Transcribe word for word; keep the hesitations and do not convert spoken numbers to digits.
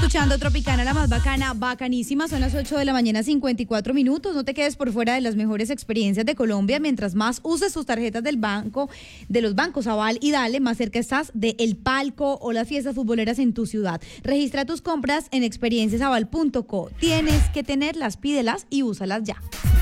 escuchando Tropicana, la más bacana, bacanísima. Son las ocho de la mañana, cincuenta y cuatro minutos. No te quedes por fuera de las mejores experiencias de Colombia. Mientras más uses tus tarjetas del banco, de los bancos Aval y Dale, más cerca estás de El Palco o las fiestas futboleras en tu ciudad. Registra tus compras en experiencias aval punto co. Tienes que tenerlas, pídelas y úsalas ya.